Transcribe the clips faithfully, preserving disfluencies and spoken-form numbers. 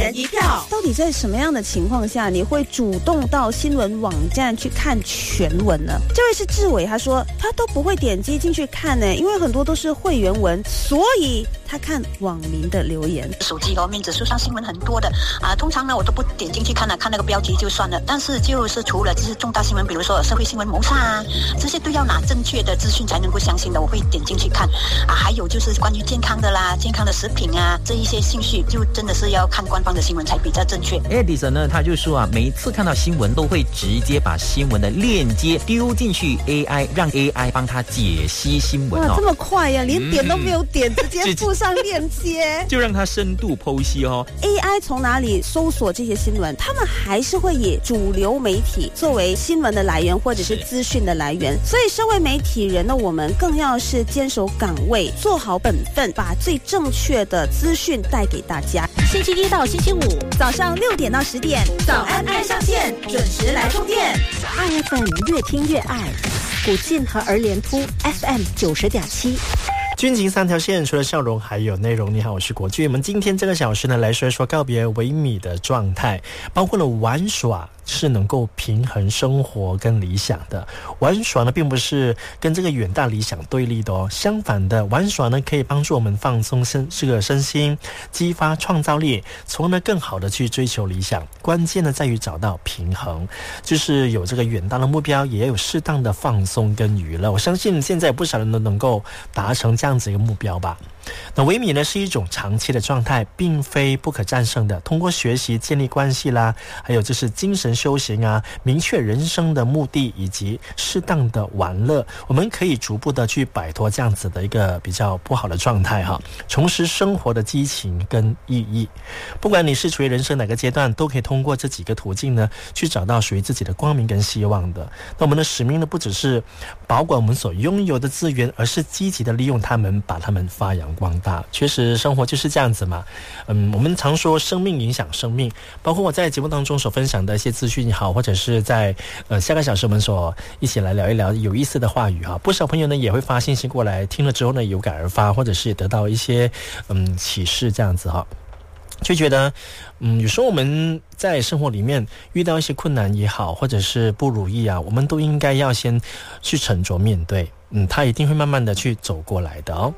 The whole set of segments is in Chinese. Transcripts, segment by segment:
人一票。到底在什么样的情况下你会主动到新闻网站去看全文呢？这位是志伟，他说他都不会点击进去看呢，因为很多都是会员文，所以他看网民的留言。 手机哦，面子书上新闻很多的啊，通常呢我都不点进去看了，看那个标题就算了。但是就是除了这些重大新闻，比如说社会新闻、谋杀啊，这些都要拿正确的资讯才能够相信的，我会点进去看啊。还有就是关于健康的啦、健康的食品啊，这一些信息就真的是要看官方的新闻才比较正确。 Edison 呢，他就说啊，每一次看到新闻都会直接把新闻的链接丢进去 A I， 让 A I 帮他解析新闻。 哇，这么快呀、啊，连点都没有点，嗯、直接附上链接， 就让他深度剖析哦。 A I 从哪里搜索这些新闻？他们还是会以主流媒体作为新闻的来源或者是资讯的来源，所以身为媒体人呢，我们更要是坚守岗位，做好本分，把最正确的资讯带给大家。 星期一到星期五早上六点到十点， 早安爱上线，准时来充电。 爱 F M 越听越爱，古晋和儿联突 F M 九十点七。 军情三条线，除了笑容还有内容。你好，我是国军。我们今天这个小时呢，来说一说告别维米的状态，包括了玩耍是能够平衡生活跟理想的。玩耍呢，并不是跟这个远大理想对立的哦，相反的，玩耍呢可以帮助我们放松身这个身心，激发创造力，从而呢更好的去追求理想。关键呢在于找到平衡，就是有这个远大的目标，也有适当的放松跟娱乐。我相信现在有不少人都能够达成这样子一个目标吧。那维米呢是一种长期的状态，并非不可战胜的。通过学习建立关系啦，还有就是精神修行啊，明确人生的目的以及适当的玩乐，我们可以逐步的去摆脱这样子的一个比较不好的状态哈，重拾生活的激情跟意义。不管你是处于人生哪个阶段，都可以通过这几个途径呢，去找到属于自己的光明跟希望的。那我们的使命呢，不只是保管我们所拥有的资源，而是积极的利用它们，把它们发扬光大。确实生活就是这样子嘛。嗯，我们常说生命影响生命，包括我在节目当中所分享的一些资讯也好，或者是在呃下个小时我们所一起来聊一聊有意思的话语哈。不少朋友呢也会发信息过来，听了之后呢有感而发，或者是得到一些嗯启示这样子哈。就觉得嗯，有时候我们在生活里面遇到一些困难也好，或者是不如意啊，我们都应该要先去沉着面对，嗯，他一定会慢慢的去走过来的哦。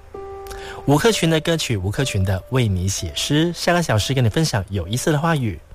吴克群的歌曲，吴克群的为你写诗，下个小时跟你分享有意思的话语。